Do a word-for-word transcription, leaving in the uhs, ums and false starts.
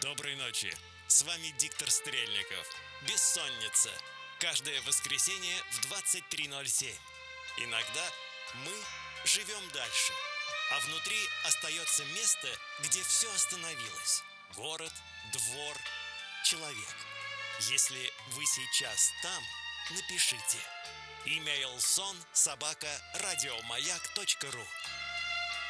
Доброй ночи. С вами диктор Стрельников. Бессонница. Каждое воскресенье в двадцать три ноль семь. Иногда мы живем дальше, а внутри остается место, где все остановилось. Город, двор, человек. Если вы сейчас там, напишите. Имейл сон собака радиомаяк точка ру.